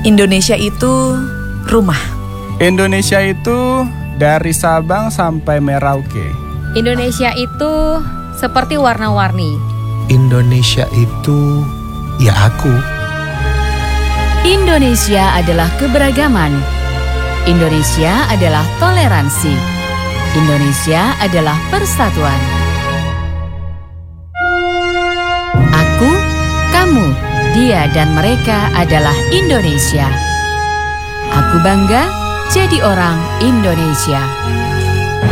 Indonesia itu rumah. Indonesia itu dari Sabang sampai Merauke. Indonesia itu seperti warna-warni. Indonesia itu ya aku. Indonesia adalah keberagaman. Indonesia adalah toleransi. Indonesia adalah persatuan. Aku, kamu, dia dan mereka adalah Indonesia. Aku bangga jadi orang Indonesia.